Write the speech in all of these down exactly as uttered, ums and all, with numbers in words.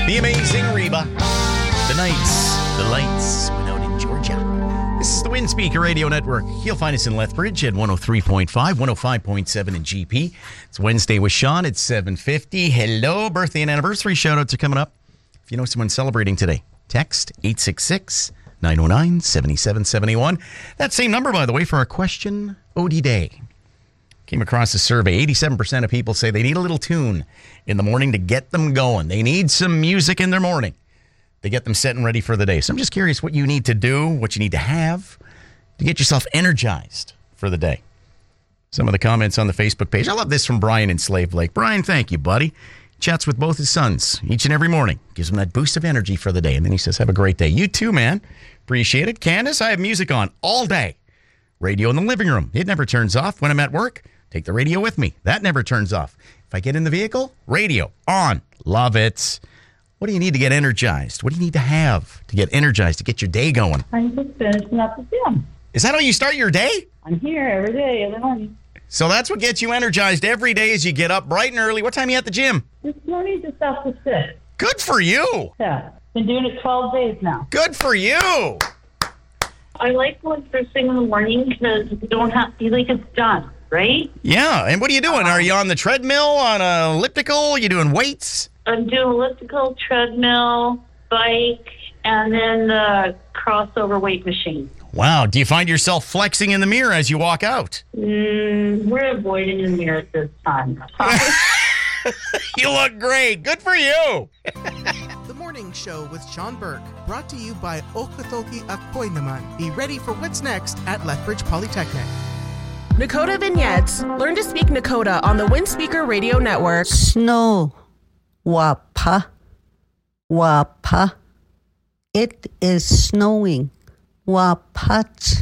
The amazing Reba. The nights, the lights went out in Georgia. This is the Windspeaker Radio Network. You'll find us in Lethbridge at one oh three point five, one oh five point seven in G P. It's Wednesday with Sean at seven fifty. Hello, birthday and anniversary shout-outs are coming up. If you know someone celebrating today, text eight six six, nine oh nine, seven seven seven one. That same number, by the way, for our question O D Day. Came across a survey. eighty-seven percent of people say they need a little tune in the morning to get them going. They need some music in their morning to get them set and ready for the day. So I'm just curious what you need to do, what you need to have to get yourself energized for the day. Some of the comments on the Facebook page. I love this from Brian in Slave Lake. Brian, thank you, buddy. Chats with both his sons each and every morning. Gives him that boost of energy for the day. And then he says, have a great day. You too, man. Appreciate it. Candace, I have music on all day. Radio in the living room. It never turns off when I'm at work. Take the radio with me. That never turns off. If I get in the vehicle, radio on. Love it. What do you need to get energized? What do you need to have to get energized, to get your day going? I'm just finishing up the gym. Is that how you start your day? I'm here every day, every morning. So that's what gets you energized every day as you get up bright and early. What time are you at the gym? This morning just after six. Good for you. Yeah. Been doing it twelve days now. Good for you. I like going first thing in the morning because you don't have to feel like it's done, right? Yeah. And what are you doing? Are you on the treadmill, on a elliptical? You doing weights? I'm doing elliptical, treadmill, bike, and then the crossover weight machine. Wow. Do you find yourself flexing in the mirror as you walk out? Mm, we're avoiding the mirror at this time. You look great. Good for you. The Morning Show with Sean Burke, brought to you by Okotoki Akoy Naman. Be ready for what's next at Lethbridge Polytechnic. Nakota Vignettes. Learn to speak Nakota on the Windspeaker Radio Network. Snow. Wapa. Wapa. It is snowing. Wapat.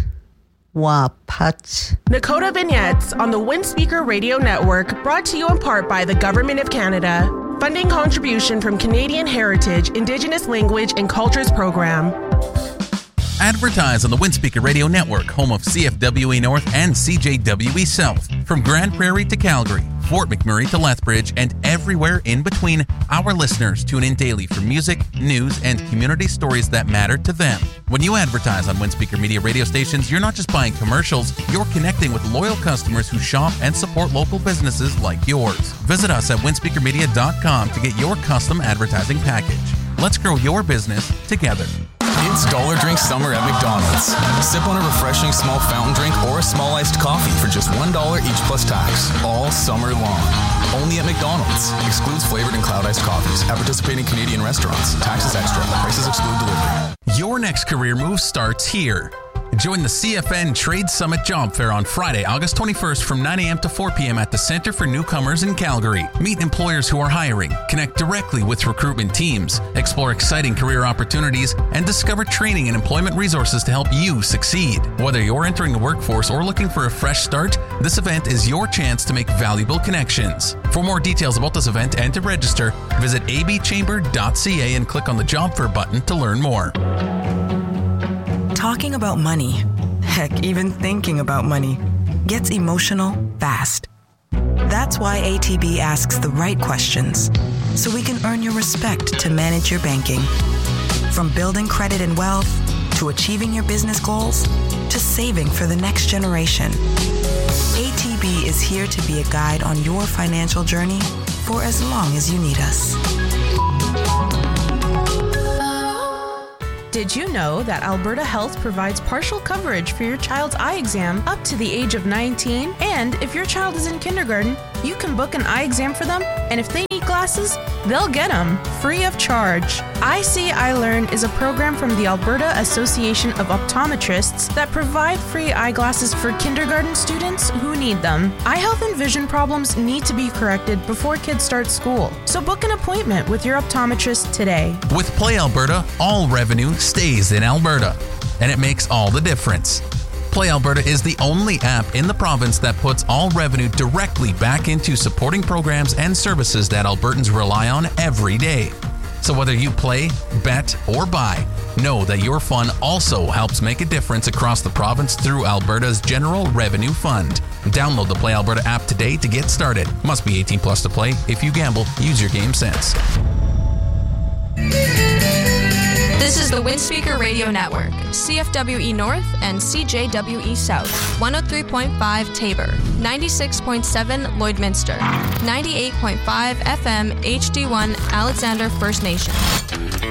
Wapat. Nakota Vignettes on the Windspeaker Radio Network, brought to you in part by the Government of Canada. Funding contribution from Canadian Heritage, Indigenous Language and Cultures Program. Advertise on the Windspeaker Radio Network, home of C F W E North and C J W E South. From Grand Prairie to Calgary, Fort McMurray to Lethbridge, and everywhere in between, our listeners tune in daily for music, news, and community stories that matter to them. When you advertise on Windspeaker Media radio stations, you're not just buying commercials, you're connecting with loyal customers who shop and support local businesses like yours. Visit us at winspeaker media dot com to get your custom advertising package. Let's grow your business together. It's Dollar Drink Summer at McDonald's. Sip on a refreshing small fountain drink or a small iced coffee for just one dollar each plus tax, all summer long. Only at McDonald's. Excludes flavored and cloud iced coffees. At participating Canadian restaurants. Taxes extra. Prices exclude delivery. Your next career move starts here. Join the C F N Trade Summit Job Fair on Friday, August twenty-first from nine a.m. to four p.m. at the Center for Newcomers in Calgary. Meet employers who are hiring, connect directly with recruitment teams, explore exciting career opportunities, and discover training and employment resources to help you succeed. Whether you're entering the workforce or looking for a fresh start, this event is your chance to make valuable connections. For more details about this event and to register, visit a b chamber dot c a and click on the Job Fair button to learn more. Talking about money, heck, even thinking about money, gets emotional fast. That's why A T B asks the right questions, so we can earn your respect to manage your banking. From building credit and wealth, to achieving your business goals, to saving for the next generation. A T B is here to be a guide on your financial journey for as long as you need us. Did you know that Alberta Health provides partial coverage for your child's eye exam up to the age of nineteen? And if your child is in kindergarten, you can book an eye exam for them, and if they need glasses, they'll get them free of charge. I See, I Learn is a program from the Alberta Association of Optometrists that provide free eyeglasses for kindergarten students who need them. Eye health and vision problems need to be corrected before kids start school, so book an appointment with your optometrist today. With Play Alberta, all revenue stays in Alberta, and it makes all the difference. Play Alberta is the only app in the province that puts all revenue directly back into supporting programs and services that Albertans rely on every day. So whether you play, bet, or buy, know that your fun also helps make a difference across the province through Alberta's General Revenue Fund. Download the Play Alberta app today to get started. Must be eighteen plus to play. If you gamble, use your game sense. the Windspeaker Radio Network, C F W E North and C J W E South, one oh three point five Tabor, ninety-six point seven Lloydminster, ninety-eight point five F M H D one Alexander First Nation.